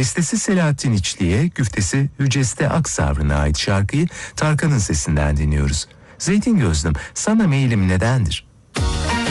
Bestesi Selahattin İçli'ye, güftesi Hüceste Aksavrı'na ait şarkıyı Tarkan'ın sesinden dinliyoruz. Zeytin gözlüm, sana meylim nedendir?